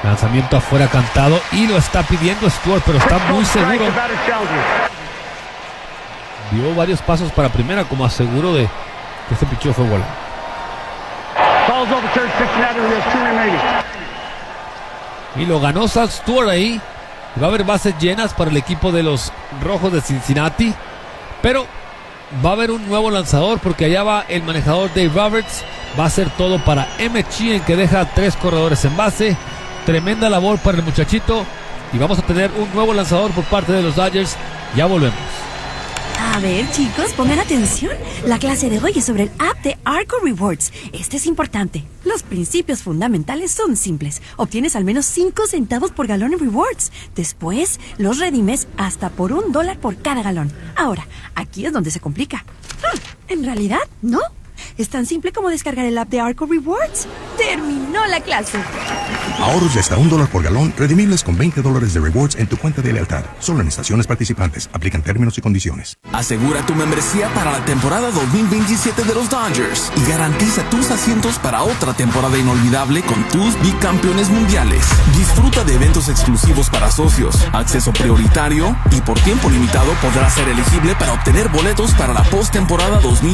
Lanzamiento afuera cantado y lo está pidiendo Stewart, pero está muy seguro. Dio varios pasos para primera como aseguro de que este picheo fue bola. Y lo ganó Zach Stewart ahí. Va a haber bases llenas para el equipo de los Rojos de Cincinnati, pero va a haber un nuevo lanzador porque allá va el manejador Dave Roberts. Va a hacer todo para Emmett Sheehan, que deja 3 corredores en base. Tremenda labor para el muchachito. Y vamos a tener un nuevo lanzador por parte de los Dodgers. Ya volvemos. A ver, chicos, pongan atención. La clase de hoy es sobre el app de Arco Rewards. Este es importante. Los principios fundamentales son simples. Obtienes al menos 5 centavos por galón en rewards. Después, los redimes hasta por $1 por cada galón. Ahora, aquí es donde se complica. En realidad, no. Es tan simple como descargar el app de Arco Rewards. ¡Terminó la clase! Ahorros de hasta $1 por galón, redimibles con $20 de rewards en tu cuenta de lealtad. Solo en estaciones participantes. Aplican términos y condiciones. Asegura tu membresía para la temporada 2027 de los Dodgers y garantiza tus asientos para otra temporada inolvidable con tus bicampeones mundiales. Disfruta de eventos exclusivos para socios, acceso prioritario y por tiempo limitado podrás ser elegible para obtener boletos para la postemporada 2027.